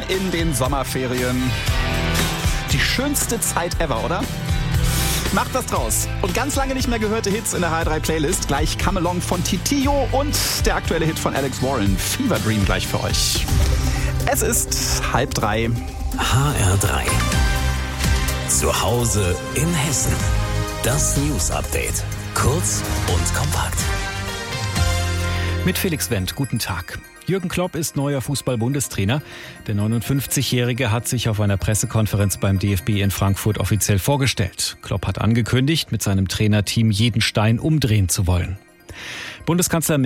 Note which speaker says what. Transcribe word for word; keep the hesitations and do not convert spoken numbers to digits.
Speaker 1: in den Sommerferien. Die schönste Zeit ever, oder? Macht was draus. Und ganz lange nicht mehr gehörte Hits in der H R drei Playlist. Gleich Come Along von Titio und der aktuelle Hit von Alex Warren, Fever Dream, gleich für euch. Es ist halb drei.
Speaker 2: H R drei. Zu Hause in Hessen. Das News Update. Kurz und kompakt.
Speaker 3: Mit Felix Wendt, guten Tag. Jürgen Klopp ist neuer Fußball-Bundestrainer. Der neunundfünfzigjährige hat sich auf einer Pressekonferenz beim D F B in Frankfurt offiziell vorgestellt. Klopp hat angekündigt, mit seinem Trainerteam jeden Stein umdrehen zu wollen. Bundeskanzler